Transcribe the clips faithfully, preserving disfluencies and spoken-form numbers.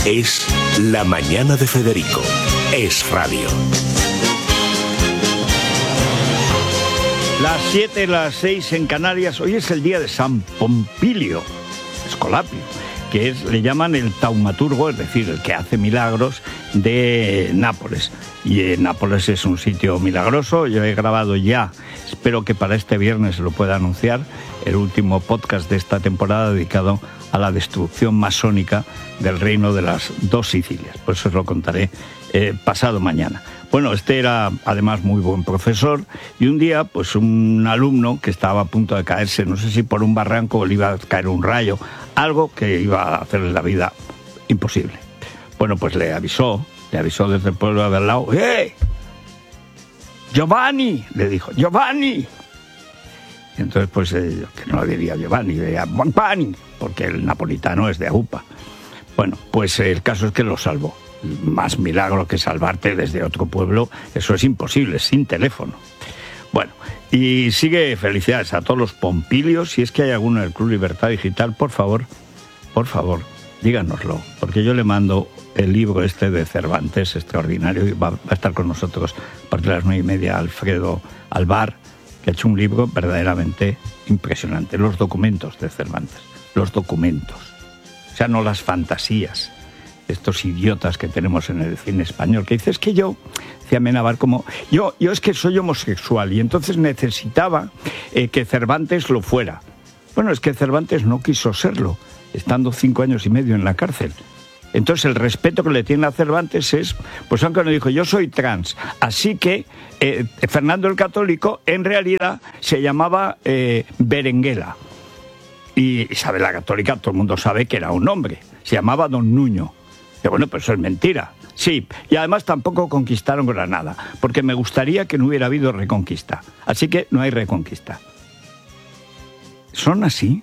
Es La Mañana de Federico. Es radio. Las siete, las seis en Canarias. Hoy es el día de San Pompilio Escolapio, que es, le llaman el taumaturgo, es decir, el que hace milagros de Nápoles. Y eh, Nápoles es un sitio milagroso. Yo he grabado ya, espero que para este viernes se lo pueda anunciar, el último podcast de esta temporada dedicado a la destrucción masónica del reino de las dos Sicilias. Por eso os lo contaré eh, pasado mañana. Bueno, este era además muy buen profesor, y un día pues un alumno que estaba a punto de caerse, no sé si por un barranco o le iba a caer un rayo, algo que iba a hacerle la vida imposible. Bueno, pues le avisó, le avisó desde el pueblo de al lado. ¡Eh! ¡Giovanni! Le dijo, ¡Giovanni! Y entonces pues eh, que no diría Giovanni, diría Buonpani, porque el napolitano es de Aupa. Bueno, pues el caso es que lo salvó. Más milagro que salvarte desde otro pueblo, eso es imposible, sin teléfono. Bueno, y sigue felicidades a todos los Pompilios. Si es que hay alguno en el Club Libertad Digital, por favor, por favor, díganoslo, porque yo le mando el libro este de Cervantes, extraordinario, y va, va a estar con nosotros a partir de las nueve y media Alfredo Alvar, que ha hecho un libro verdaderamente impresionante, los documentos de Cervantes, los documentos, o sea, no las fantasías. Estos idiotas que tenemos en el cine español, que dices que yo, decía Amenábar, como yo, yo es que soy homosexual y entonces necesitaba eh, que Cervantes lo fuera. Bueno, es que Cervantes no quiso serlo, estando cinco años y medio en la cárcel. Entonces el respeto que le tiene a Cervantes es, pues aunque no dijo, yo soy trans, así que eh, Fernando el Católico en realidad se llamaba eh, Berenguela. Y Isabel la Católica, todo el mundo sabe que era un hombre, se llamaba Don Nuño. Y bueno, pero eso es mentira. Sí, y además tampoco conquistaron Granada, porque me gustaría que no hubiera habido reconquista. Así que no hay reconquista. Son así.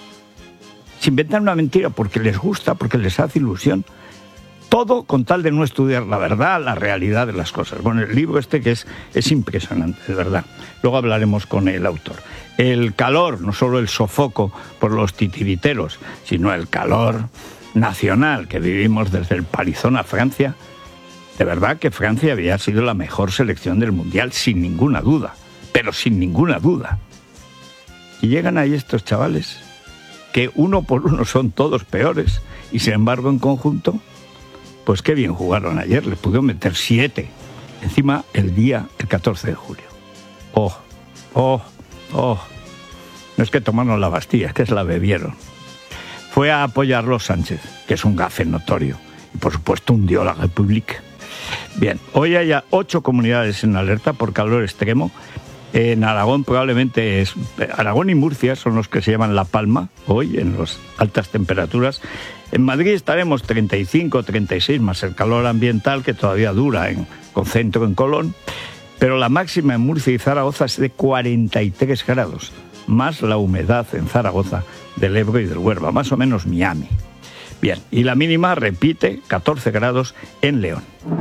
Se inventan una mentira porque les gusta, porque les hace ilusión. Todo con tal de no estudiar la verdad, la realidad de las cosas. Bueno, el libro este que es, es impresionante, de verdad. Luego hablaremos con el autor. El calor, no solo el sofoco por los titiriteros, sino el calor nacional que vivimos desde el palizón a Francia. De verdad que Francia había sido la mejor selección del Mundial, sin ninguna duda, pero sin ninguna duda. Y llegan ahí estos chavales, que uno por uno son todos peores, y sin embargo en conjunto, pues qué bien jugaron ayer, les pudieron meter siete, encima el día, el catorce de julio. Oh, oh, oh, no es que tomaron la Bastilla, es que se la bebieron. Fue a apoyarlo Sánchez, que es un gafe notorio, y por supuesto hundió la República. Bien, hoy hay ocho comunidades en alerta por calor extremo. En Aragón probablemente es... Aragón y Murcia son los que se llaman La Palma, hoy en las altas temperaturas. En Madrid estaremos treinta y cinco, treinta y seis, más el calor ambiental que todavía dura, en, con centro en Colón. Pero la máxima en Murcia y Zaragoza es de cuarenta y tres grados, más la humedad en Zaragoza, del Ebro y del Huerva, más o menos Miami. Bien, y la mínima, repite, catorce grados en León.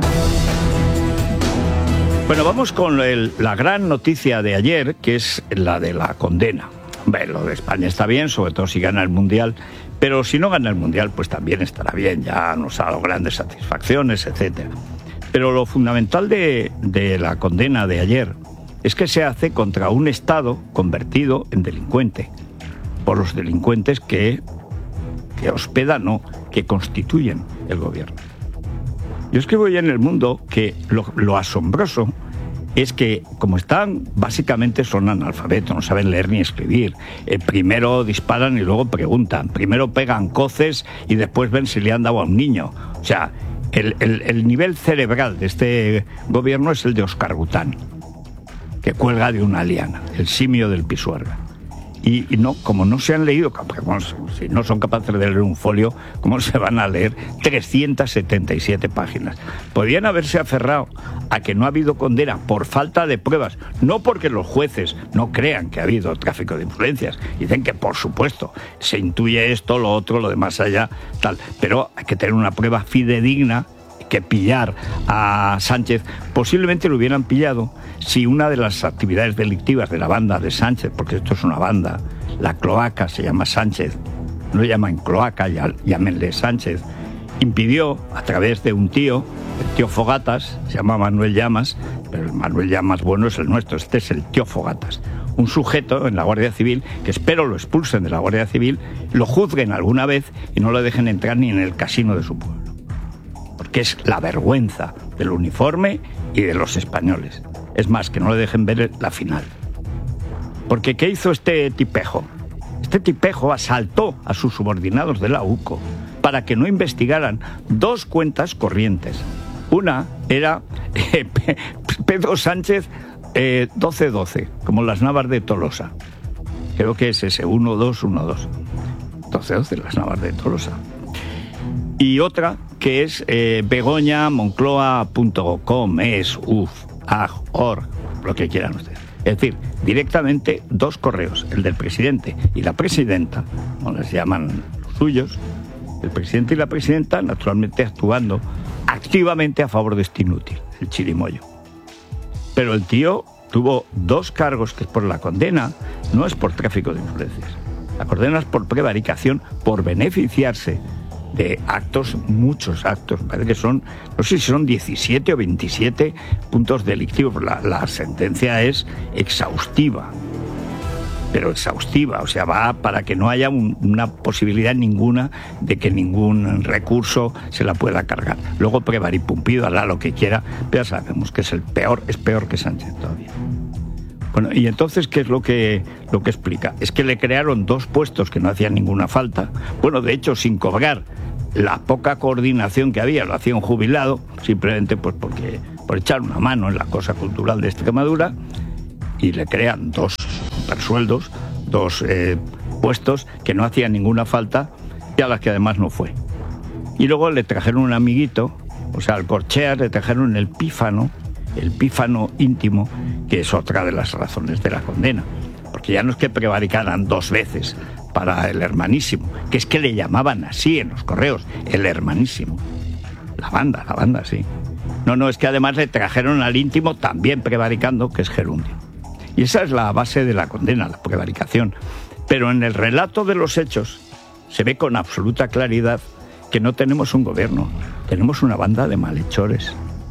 Bueno, vamos con el, la gran noticia de ayer, que es la de la condena. Bueno, lo de España está bien, sobre todo si gana el Mundial, pero si no gana el Mundial, pues también estará bien, ya nos ha dado grandes satisfacciones, etcétera. Pero lo fundamental de, de la condena de ayer es que se hace contra un Estado convertido en delincuente, por los delincuentes que, que hospedan, no, que constituyen el gobierno. Yo escribo ya en El Mundo que lo, lo asombroso es que, como están, básicamente son analfabetos, no saben leer ni escribir. Eh, primero disparan y luego preguntan. Primero pegan coces y después ven si le han dado a un niño. O sea, el, el, el nivel cerebral de este gobierno es el de Oscar Bután, que cuelga de una liana, el simio del Pisuerga. Y, y no, como no se han leído, como si no son capaces de leer un folio, ¿cómo se van a leer trescientas setenta y siete páginas? Podrían haberse aferrado a que no ha habido condena por falta de pruebas, no porque los jueces no crean que ha habido tráfico de influencias. Dicen que, por supuesto, se intuye esto, lo otro, lo de más allá, tal. Pero hay que tener una prueba fidedigna, que pillar a Sánchez. Posiblemente lo hubieran pillado si una de las actividades delictivas de la banda de Sánchez, porque esto es una banda, la cloaca se llama Sánchez, no le llaman cloaca, ya, llámenle Sánchez, impidió, a través de un tío, el tío Fogatas, se llama Manuel Llamas, pero el Manuel Llamas bueno es el nuestro, este es el tío Fogatas. Un sujeto en la Guardia Civil, que espero lo expulsen de la Guardia Civil, lo juzguen alguna vez y no lo dejen entrar ni en el casino de su pueblo. Porque es la vergüenza del uniforme y de los españoles. Es más, que no le dejen ver la final. Porque ¿qué hizo este tipejo? Este tipejo asaltó a sus subordinados de la U C O para que no investigaran dos cuentas corrientes. Una era eh, Pedro Sánchez eh, doce doce, como las Navas de Tolosa. Creo que es ese, uno dos uno dos. doce doce, las Navas de Tolosa. Y otra que es eh, begoña moncloa punto com, es, uf, ag, org, lo que quieran ustedes. Es decir, directamente dos correos, el del presidente y la presidenta, como les llaman los suyos, el presidente y la presidenta, naturalmente actuando activamente a favor de este inútil, el chirimoyo. Pero el tío tuvo dos cargos que es por la condena, no es por tráfico de influencias. La condena es por prevaricación, por beneficiarse de actos, muchos actos, me parece que son, no sé si son diecisiete o veintisiete puntos delictivos. La, la sentencia es exhaustiva, pero exhaustiva, o sea, va para que no haya un, una posibilidad ninguna de que ningún recurso se la pueda cargar. Luego Prevaripumpido hará lo que quiera, pero ya sabemos que es el peor, es peor que Sánchez todavía. Bueno, y entonces, ¿qué es lo que, lo que explica? Es que le crearon dos puestos que no hacían ninguna falta. Bueno, de hecho, sin cobrar la poca coordinación que había, lo hacía un jubilado, simplemente pues porque por echar una mano en la cosa cultural de Extremadura, y le crean dos supersueldos, dos eh, puestos que no hacían ninguna falta y a las que además no fue. Y luego le trajeron un amiguito, o sea, al Corcheas le trajeron el pífano, el pífano íntimo, que es otra de las razones de la condena. Porque ya no es que prevaricaran dos veces para el hermanísimo, que es que le llamaban así en los correos, el hermanísimo. La banda, la banda, sí. No, no, es que además le trajeron al íntimo también prevaricando, que es gerundio. Y esa es la base de la condena, la prevaricación. Pero en el relato de los hechos se ve con absoluta claridad que no tenemos un gobierno, tenemos una banda de malhechores.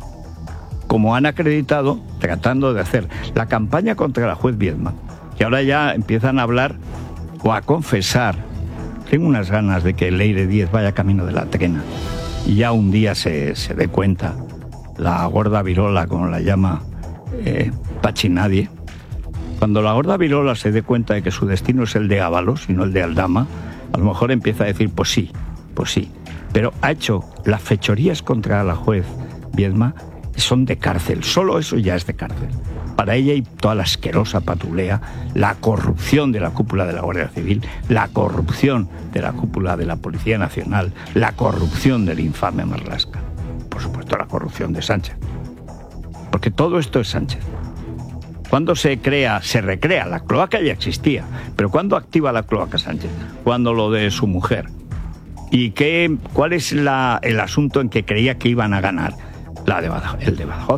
Como han acreditado, tratando de hacer la campaña contra la juez Viedma, que ahora ya empiezan a hablar o a confesar. Tengo unas ganas de que Leire Díez vaya camino de la trena y ya un día se, se dé cuenta, la gorda virola, como la llama eh, Pachinadie. Cuando la gorda virola se dé cuenta de que su destino es el de Ábalos y no el de Aldama, a lo mejor empieza a decir, pues sí, pues sí. Pero ha hecho las fechorías contra la juez Viedma, son de cárcel, solo eso ya es de cárcel. Para ella y toda la asquerosa patulea, la corrupción de la cúpula de la Guardia Civil, la corrupción de la cúpula de la Policía Nacional, la corrupción del infame Marlaska. Por supuesto, la corrupción de Sánchez. Porque todo esto es Sánchez. Cuando se crea, se recrea, la cloaca ya existía, pero ¿cuándo activa la cloaca Sánchez? Cuando lo de su mujer. ¿Y qué, cuál es la, el asunto en que creía que iban a ganar? La de Badajoz, el de Badajoz.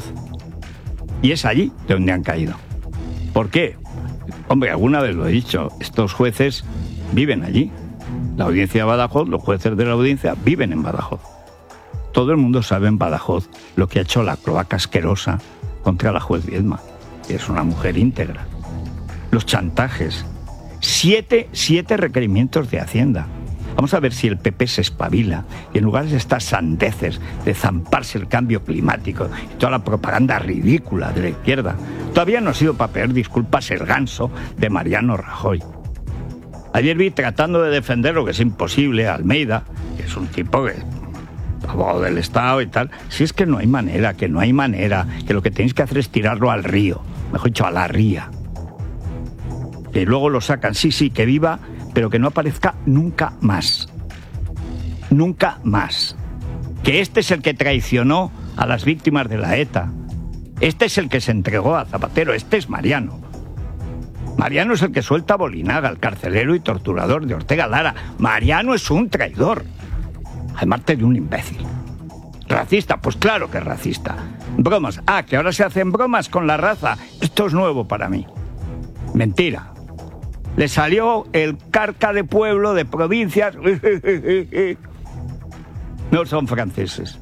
Y es allí de donde han caído. ¿Por qué? Hombre, alguna vez lo he dicho, estos jueces viven allí. La audiencia de Badajoz, los jueces de la audiencia viven en Badajoz. Todo el mundo sabe en Badajoz lo que ha hecho la cloaca asquerosa contra la juez Viedma, que es una mujer íntegra. Los chantajes. Siete, siete requerimientos de Hacienda. Vamos a ver si el P P se espabila y en lugar de estas sandeces de zamparse el cambio climático y toda la propaganda ridícula de la izquierda, todavía no ha sido para pedir disculpas el ganso de Mariano Rajoy. Ayer vi, tratando de defender lo que es imposible, a Almeida, que es un tipo que abogado del Estado y tal, si es que no hay manera, que no hay manera, que lo que tenéis que hacer es tirarlo al río, mejor dicho, a la ría. Que luego lo sacan, sí, sí, que viva, pero que no aparezca nunca más. Nunca más. Que este es el que traicionó a las víctimas de la ETA. Este es el que se entregó a Zapatero. Este es Mariano. Mariano es el que suelta a Bolinaga, el carcelero y torturador de Ortega Lara. Mariano es un traidor. Además de un imbécil. ¿Racista? Pues claro que es racista. Bromas. Ah, que ahora se hacen bromas con la raza. Esto es nuevo para mí. Mentira. Le salió el carca de pueblo, de provincias. no son franceses.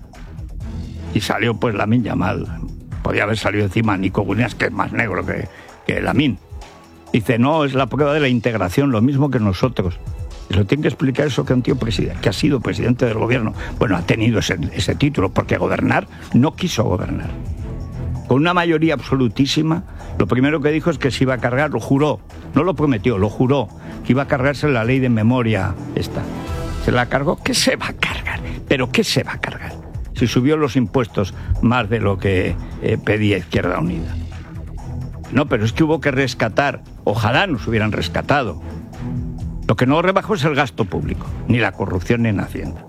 Y salió pues Lamine Yamal. Podía haber salido encima Nico Williams, que es más negro que, que Lamine. Dice, no, es la prueba de la integración, lo mismo que nosotros. Y lo tiene que explicar eso que un tío presidente, que ha sido presidente del gobierno. Bueno, ha tenido ese, ese título, porque gobernar no quiso gobernar. Con una mayoría absolutísima, lo primero que dijo es que se iba a cargar, lo juró, no lo prometió, lo juró, que iba a cargarse la ley de memoria esta. ¿Se la cargó? ¿Qué se va a cargar? ¿Pero qué se va a cargar? Si subió los impuestos más de lo que eh, pedía Izquierda Unida. No, pero es que hubo que rescatar, ojalá nos hubieran rescatado. Lo que no rebajó es el gasto público, ni la corrupción en Hacienda.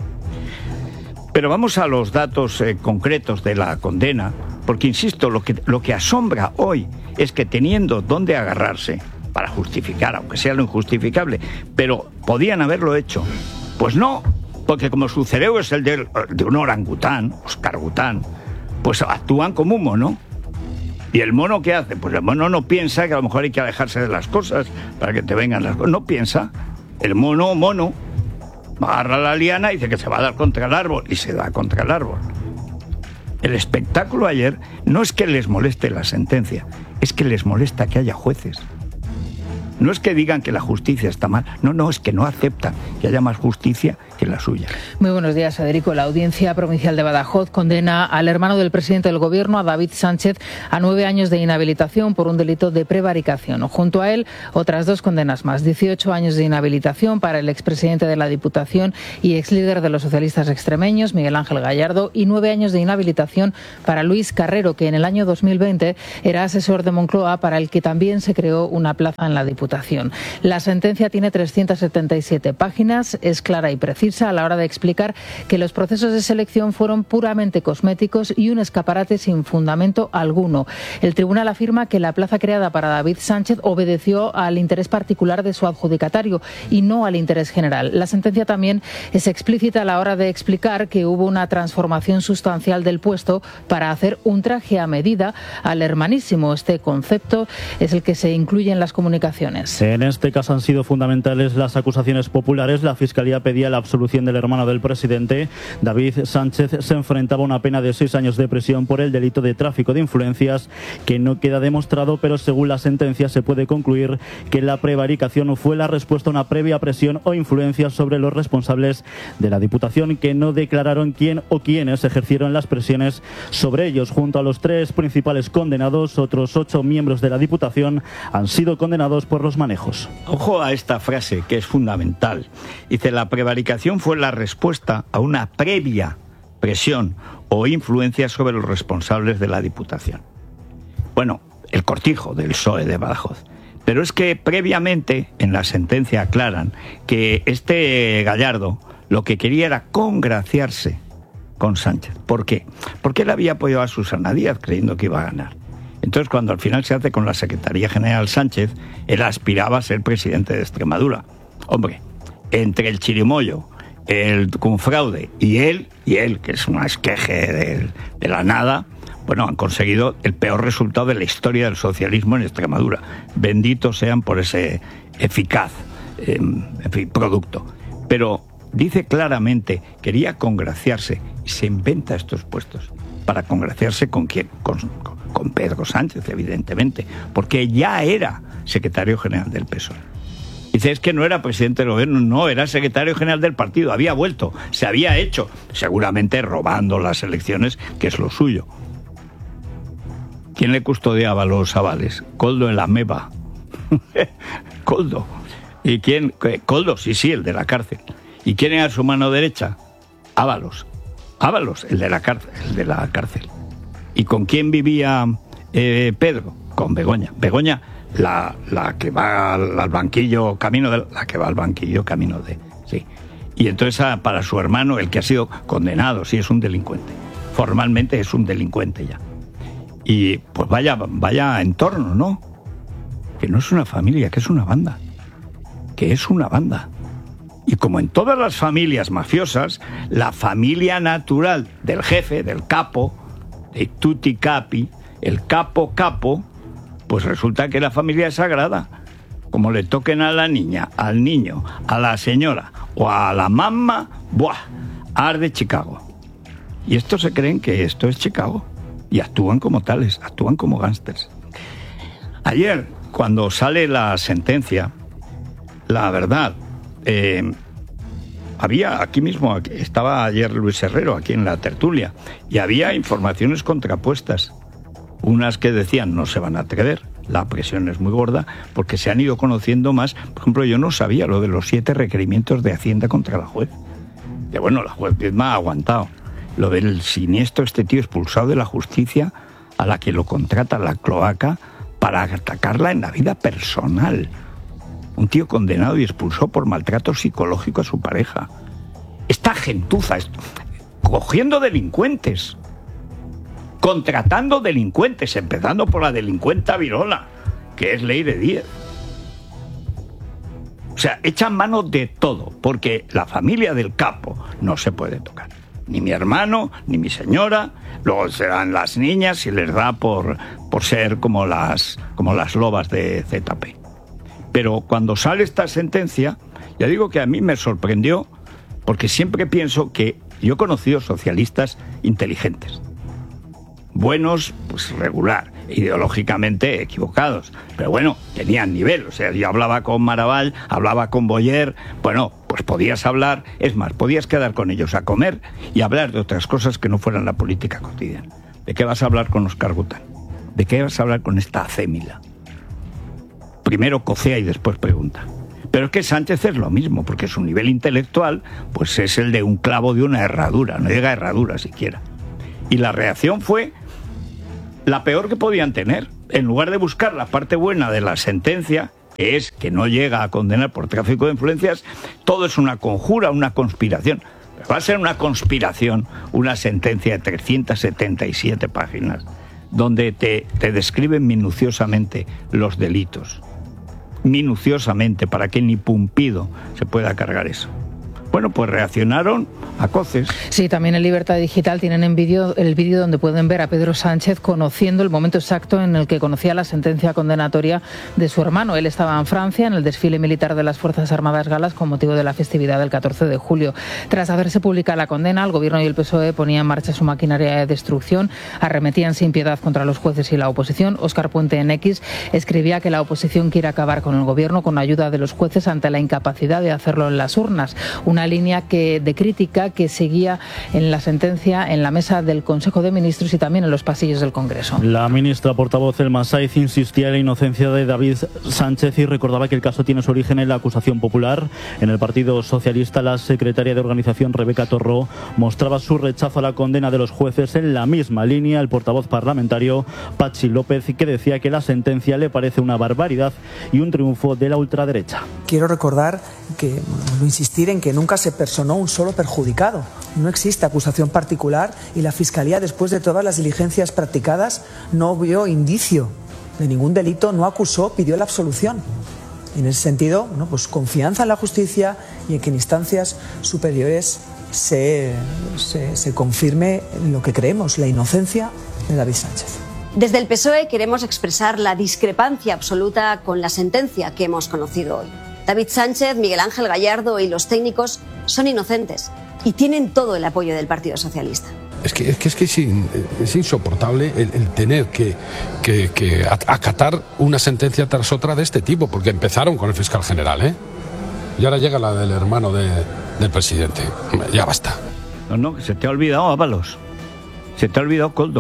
Pero vamos a los datos eh, concretos de la condena, porque, insisto, lo que, lo que asombra hoy es que teniendo dónde agarrarse para justificar, aunque sea lo injustificable, pero podían haberlo hecho, pues no, porque como su cerebro es el de, de un orangután, Oscar Gután, pues actúan como un mono. ¿Y el mono qué hace? Pues el mono no piensa que a lo mejor hay que alejarse de las cosas para que te vengan las cosas. No piensa. El mono, mono, agarra la liana y dice que se va a dar contra el árbol. Y se da contra el árbol. El espectáculo ayer no es que les moleste la sentencia, es que les molesta que haya jueces. No es que digan que la justicia está mal, no, no, es que no aceptan que haya más justicia que la suya. Muy buenos días, Federico. La Audiencia Provincial de Badajoz condena al hermano del presidente del Gobierno, a David Sánchez, a nueve años de inhabilitación por un delito de prevaricación. Junto a él, otras dos condenas más. dieciocho años de inhabilitación para el expresidente de la Diputación y exlíder de los socialistas extremeños, Miguel Ángel Gallardo, y nueve años de inhabilitación para Luis Carrero, que en el año dos mil veinte era asesor de Moncloa, para el que también se creó una plaza en la Diputación. La sentencia tiene trescientas setenta y siete páginas, es clara y precisa a la hora de explicar que los procesos de selección fueron puramente cosméticos y un escaparate sin fundamento alguno. El tribunal afirma que la plaza creada para David Sánchez obedeció al interés particular de su adjudicatario y no al interés general. La sentencia también es explícita a la hora de explicar que hubo una transformación sustancial del puesto para hacer un traje a medida al hermanísimo. Este concepto es el que se incluye en las comunicaciones. En este caso han sido fundamentales las acusaciones populares. La Fiscalía pedía la absolución del hermano del presidente. David Sánchez se enfrentaba a una pena de seis años de prisión por el delito de tráfico de influencias, que no queda demostrado, pero según la sentencia se puede concluir que la prevaricación fue la respuesta a una previa presión o influencia sobre los responsables de la Diputación, que no declararon quién o quiénes ejercieron las presiones sobre ellos. Junto a los tres principales condenados, otros ocho miembros de la Diputación han sido condenados por los manejos. Ojo a esta frase, que es fundamental. Dice, la prevaricación fue la respuesta a una previa presión o influencia sobre los responsables de la Diputación. Bueno, el cortijo del P S O E de Badajoz. Pero es que previamente en la sentencia aclaran que este Gallardo lo que quería era congraciarse con Sánchez. ¿Por qué? Porque él había apoyado a Susana Díaz creyendo que iba a ganar. Entonces, cuando al final se hace con la Secretaría General Sánchez, él aspiraba a ser presidente de Extremadura. Hombre, entre el chirimoyo, el confraude y él, y él, que es un esqueje de, de la nada, bueno, han conseguido el peor resultado de la historia del socialismo en Extremadura. Benditos sean por ese eficaz eh, en fin, producto. Pero dice claramente, quería congraciarse y se inventa estos puestos. ¿Para congraciarse con quién? Con, con, con Pedro Sánchez, evidentemente, porque ya era secretario general del P S O E. Dice, es que no era presidente del gobierno, no, era secretario general del partido, había vuelto, se había hecho, seguramente robando las elecciones, que es lo suyo. ¿Quién le custodiaba los avales? Koldo en la Meva. Koldo. ¿Y quién? Koldo, sí, sí, el de la cárcel. ¿Y quién era su mano derecha? Ábalos. Ábalos, el de la cárcel, el de la cárcel. ¿Y con quién vivía eh, Pedro? Con Begoña. Begoña, la, la que va al, al banquillo camino de la que va al banquillo camino de sí. Y entonces para su hermano, el que ha sido condenado, sí es un delincuente. Formalmente es un delincuente ya. Y pues vaya, vaya entorno, ¿no? Que no es una familia, que es una banda. Que es una banda. Y como en todas las familias mafiosas, la familia natural del jefe, del capo, de tutti capi, el capo capo, pues resulta que la familia es sagrada. Como le toquen a la niña, al niño, a la señora o a la mamá, ¡buah! arde Chicago. Y estos se creen que esto es Chicago. Y actúan como tales, actúan como gángsters. Ayer, cuando sale la sentencia, la verdad, eh, había aquí mismo, estaba ayer Luis Herrero, aquí en la tertulia, y había informaciones contrapuestas. Unas que decían no se van a atrever, la presión es muy gorda, porque se han ido conociendo más. Por ejemplo, yo no sabía lo de los siete requerimientos de Hacienda contra la juez. Que bueno, la juez misma ha aguantado. Lo del siniestro, este tío expulsado de la justicia, a la que lo contrata la cloaca para atacarla en la vida personal. Un tío condenado y expulsado por maltrato psicológico a su pareja. Esta gentuza, cogiendo delincuentes, contratando delincuentes, empezando por la delincuenta Virola, que es Leire Díez. O sea, echan mano de todo, porque la familia del capo no se puede tocar. Ni mi hermano, ni mi señora. Luego serán las niñas y les da por, por ser como las, como las lobas de Z P. Pero cuando sale esta sentencia, ya digo que a mí me sorprendió, porque siempre pienso que yo he conocido socialistas inteligentes. Buenos, pues regular, ideológicamente equivocados, pero bueno, tenían nivel. O sea, yo hablaba con Maravall, hablaba con Boyer, bueno, pues podías hablar, es más, podías quedar con ellos a comer y hablar de otras cosas que no fueran la política cotidiana. ¿De qué vas a hablar con Óscar Gután? ¿De qué vas a hablar con esta acémila? Primero cocea y después pregunta. Pero es que Sánchez es lo mismo, porque su nivel intelectual pues es el de un clavo de una herradura, no llega a herradura siquiera. Y la reacción fue la peor que podían tener. En lugar de buscar la parte buena de la sentencia, que es que no llega a condenar por tráfico de influencias, todo es una conjura, una conspiración. Va a ser una conspiración, una sentencia de trescientas setenta y siete páginas, donde te, te describen minuciosamente los delitos. Minuciosamente, para que ni Pumpido se pueda cargar eso. Bueno, pues reaccionaron a coces. Sí, también en Libertad Digital tienen en vídeo el vídeo donde pueden ver a Pedro Sánchez conociendo el momento exacto en el que conocía la sentencia condenatoria de su hermano. Él estaba en Francia en el desfile militar de las Fuerzas Armadas galas con motivo de la festividad del catorce de julio. Tras haberse publicada la condena, el Gobierno y el P S O E ponían en marcha su maquinaria de destrucción, arremetían sin piedad contra los jueces y la oposición. Óscar Puente en X escribía que la oposición quiere acabar con el Gobierno con ayuda de los jueces ante la incapacidad de hacerlo en las urnas. Una línea que, de crítica que seguía en la sentencia en la mesa del Consejo de Ministros y también en los pasillos del Congreso. La ministra portavoz Elma Saiz insistía en la inocencia de David Sánchez y recordaba que el caso tiene su origen en la acusación popular. En el Partido Socialista, la secretaria de organización Rebeca Torró mostraba su rechazo a la condena de los jueces. En la misma línea, el portavoz parlamentario Patxi López, que decía que la sentencia le parece una barbaridad y un triunfo de la ultraderecha. Quiero recordar que, insistir en que nunca se personó un solo perjudicado. No existe acusación particular y la Fiscalía, después de todas las diligencias practicadas, no vio indicio de ningún delito, no acusó, pidió la absolución. Y en ese sentido, bueno, pues confianza en la justicia y en que en instancias superiores se, se, se confirme lo que creemos, la inocencia de David Sánchez. Desde el P S O E queremos expresar la discrepancia absoluta con la sentencia que hemos conocido hoy. David Sánchez, Miguel Ángel Gallardo y los técnicos son inocentes y tienen todo el apoyo del Partido Socialista. Es que es, que, es, que es, in, es insoportable el, el tener que, que, que acatar una sentencia tras otra de este tipo, porque empezaron con el fiscal general, ¿eh? Y ahora llega la del hermano de, del presidente. Ya basta. No, no, se te ha olvidado, Ábalos. Se te ha olvidado Coldo.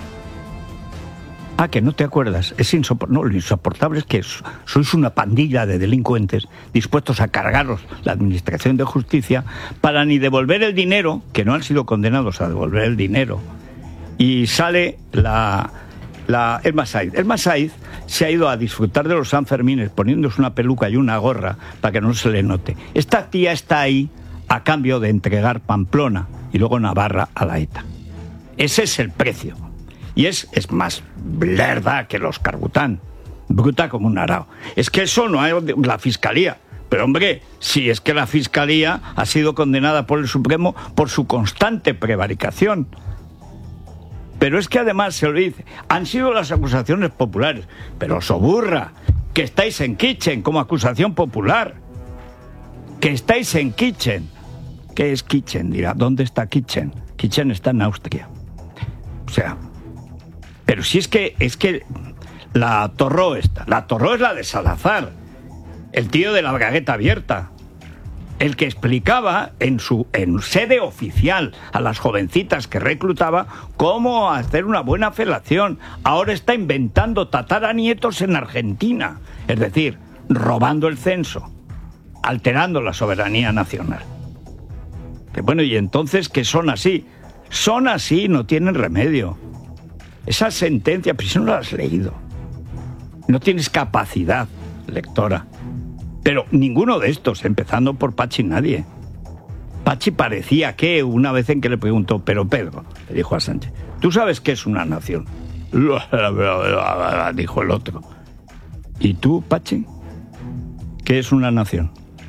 Ah, que no te acuerdas. Es insoportable. No, lo insoportable es que sois una pandilla de delincuentes dispuestos a cargaros la administración de justicia para ni devolver el dinero, que no han sido condenados a devolver el dinero. Y sale la, la Elma Saiz. Elma Saiz se ha ido a disfrutar de los Sanfermines poniéndose una peluca y una gorra para que no se le note. Esta tía está ahí a cambio de entregar Pamplona y luego Navarra a la ETA. Ese es el precio. Y es, es más blerda que los Cargután, bruta como un arao. Es que eso no hay la Fiscalía. Pero hombre, si es que la Fiscalía ha sido condenada por el Supremo por su constante prevaricación. Pero es que además se lo dice, han sido las acusaciones populares. Pero os aburra, que estáis en Kitchen como acusación popular. Que estáis en Kitchen. ¿Qué es Kitchen? Dirá, ¿dónde está Kitchen? Kitchen está en Austria. O sea, pero si es que, es que la Torró esta, la Torró es la de Salazar, el tío de la bragueta abierta, el que explicaba en su en sede oficial a las jovencitas que reclutaba cómo hacer una buena felación. Ahora está inventando tataranietos en Argentina, es decir, robando el censo, alterando la soberanía nacional. Que bueno, y entonces que son así, son así, no tienen remedio. Esa sentencia, pues no la has leído, no tienes capacidad lectora. Pero ninguno de estos, empezando por Pachi Nadie. Pachi parecía que, una vez en que le preguntó, pero Pedro, le dijo a Sánchez, ¿tú sabes qué es una nación? Dijo el otro. ¿Y tú, Pachi? ¿Qué es una nación?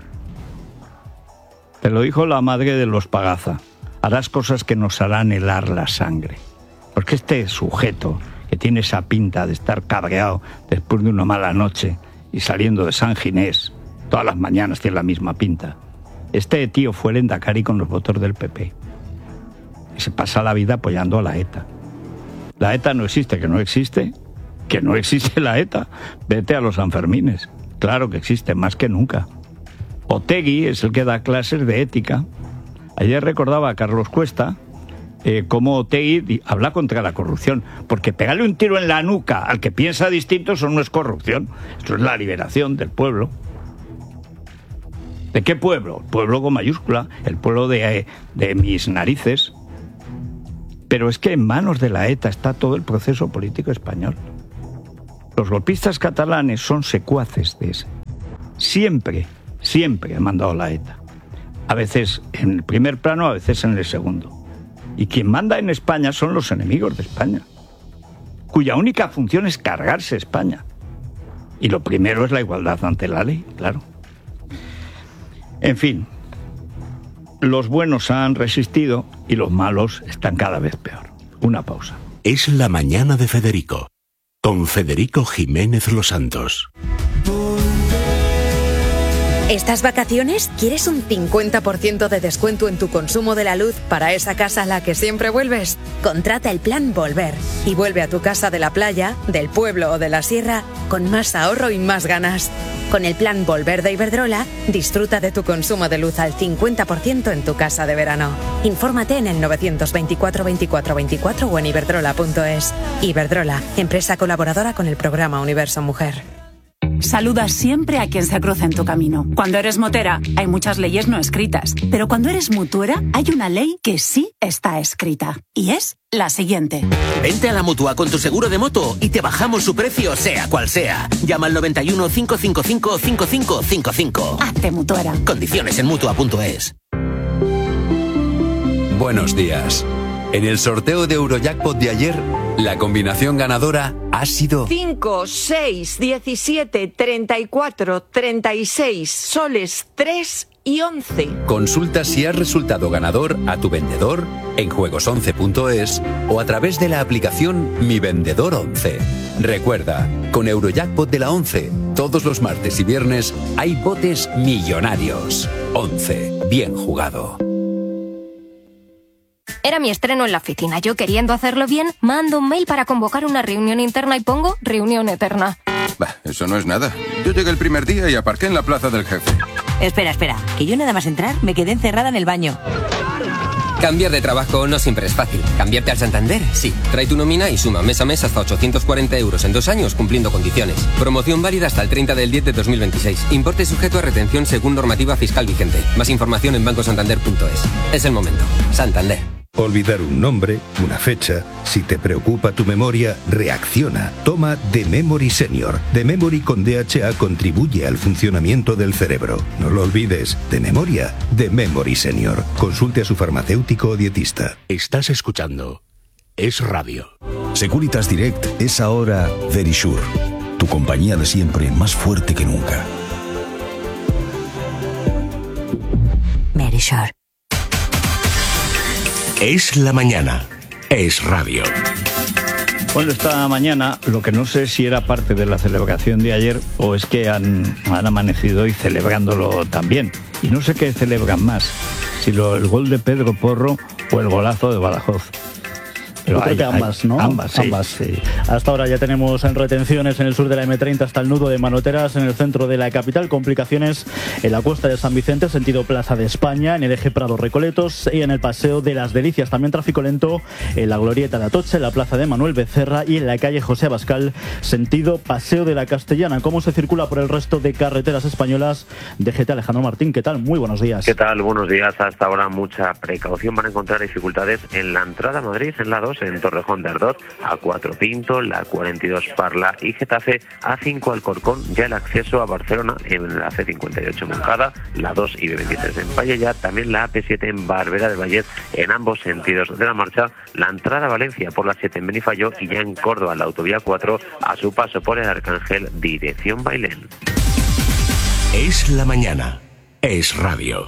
Te lo dijo la madre de los Pagaza. Harás cosas que nos harán helar la sangre. Porque este sujeto, que tiene esa pinta de estar cabreado después de una mala noche y saliendo de San Ginés, todas las mañanas tiene la misma pinta. Este tío fue el Endacari con los votos del P P. Y se pasa la vida apoyando a la ETA. La ETA no existe, que no existe, que no existe la ETA. Vete a los Sanfermines. Claro que existe, más que nunca. Otegi es el que da clases de ética. Ayer recordaba a Carlos Cuesta eh, cómo Otegi habla contra la corrupción, porque pegarle un tiro en la nuca al que piensa distinto, eso no es corrupción, eso es la liberación del pueblo. ¿De qué pueblo? El pueblo con mayúscula, el pueblo de, de mis narices. Pero es que en manos de la ETA está todo el proceso político español. Los golpistas catalanes son secuaces de ese. Siempre, siempre ha mandado la ETA. A veces en el primer plano, a veces en el segundo. Y quien manda en España son los enemigos de España, cuya única función es cargarse España. Y lo primero es la igualdad ante la ley, claro. En fin, los buenos han resistido y los malos están cada vez peor. Una pausa. Es la mañana de Federico, con Federico Jiménez Los Santos. ¿Estas vacaciones quieres un cincuenta por ciento de descuento en tu consumo de la luz para esa casa a la que siempre vuelves? Contrata el plan Volver y vuelve a tu casa de la playa, del pueblo o de la sierra con más ahorro y más ganas. Con el plan Volver de Iberdrola, disfruta de tu consumo de luz al cincuenta por ciento en tu casa de verano. Infórmate en el novecientos veinticuatro veinticuatro veinticuatro o en iberdrola punto es. Iberdrola, empresa colaboradora con el programa Universo Mujer. Saluda siempre a quien se cruza en tu camino. Cuando eres motera, hay muchas leyes no escritas. Pero cuando eres mutuera, hay una ley que sí está escrita. Y es la siguiente. Vente a la Mutua con tu seguro de moto y te bajamos su precio, sea cual sea. Llama al noventa y uno, cinco cinco cinco, cinco cinco cinco cinco. Hazte mutuera. Condiciones en mutua punto es. Buenos días. En el sorteo de Eurojackpot de ayer, la combinación ganadora ha sido cinco, seis, diecisiete, treinta y cuatro, treinta y seis, soles tres y once. Consulta si has resultado ganador a tu vendedor en juegos once punto es o a través de la aplicación Mi Vendedor once. Recuerda, con Eurojackpot de la once, todos los martes y viernes hay botes millonarios. once. Bien jugado. Era mi estreno en la oficina. Yo, queriendo hacerlo bien, mando un mail para convocar una reunión interna y pongo reunión eterna. Bah, eso no es nada. Yo llegué el primer día y aparqué en la plaza del jefe. Espera, espera, que yo nada más entrar me quedé encerrada en el baño. Cambiar de trabajo no siempre es fácil. ¿Cambiarte al Santander? Sí. Trae tu nómina y suma mes a mes hasta ochocientos cuarenta euros en dos años cumpliendo condiciones. Promoción válida hasta el treinta del diez de dos mil veintiséis. Importe sujeto a retención según normativa fiscal vigente. Más información en banco santander punto es. Es el momento. Santander. Olvidar un nombre, una fecha. Si te preocupa tu memoria, reacciona. Toma The Memory Senior. The Memory con D H A contribuye al funcionamiento del cerebro. No lo olvides. De memoria, The Memory Senior. Consulte a su farmacéutico o dietista. Estás escuchando Es Radio. Securitas Direct es ahora Verisure. Tu compañía de siempre más fuerte que nunca. Verisure. Es la mañana. Es Radio. Bueno, esta mañana, lo que no sé si era parte de la celebración de ayer o es que han, han amanecido hoy celebrándolo también. Y no sé qué celebran más, si lo, el gol de Pedro Porro o el golazo de Badajoz. Pero Yo creo hay, que ambas, ¿no? Ambas, sí, ambas. Sí. Hasta ahora ya tenemos en retenciones en el sur de la eme treinta hasta el nudo de Manoteras, en el centro de la capital, complicaciones en la costa de San Vicente, sentido Plaza de España, en el eje Prado-Recoletos y en el Paseo de las Delicias. También tráfico lento en la Glorieta de Atocha, en la Plaza de Manuel Becerra y en la calle José Abascal, sentido Paseo de la Castellana. ¿Cómo se circula por el resto de carreteras españolas? D G T Alejandro Martín, ¿qué tal? Muy buenos días. ¿Qué tal? Buenos días. Hasta ahora mucha precaución. Van a encontrar dificultades en la entrada a Madrid, en la dos, en Torrejón de Ardoz, A cuatro Pinto, la cuarenta y dos Parla y Getafe, A cinco Alcorcón, ya el acceso a Barcelona en la C cincuenta y ocho Moncada, la dos y B veintitrés en Pallella, también la A P siete en Barbera del Vallet, en ambos sentidos de la marcha, la entrada a Valencia por la siete en Benifayó y ya en Córdoba la autovía cuatro a su paso por el Arcángel, dirección Bailén. Es la mañana. Es radio.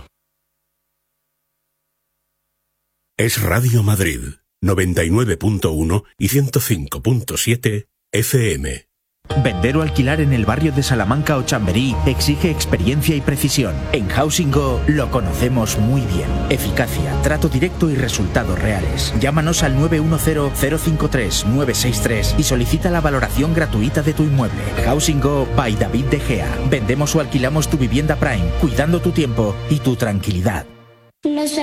Es Radio Madrid. noventa y nueve punto uno y ciento cinco punto siete F M. Vender o alquilar en el barrio de Salamanca o Chamberí exige experiencia y precisión. En Housing Go lo conocemos muy bien. Eficacia, trato directo y resultados reales. Llámanos al nueve uno cero, cero cinco tres, nueve seis tres y solicita la valoración gratuita de tu inmueble. Housing Go by David De Gea. Vendemos o alquilamos tu vivienda Prime, cuidando tu tiempo y tu tranquilidad. Los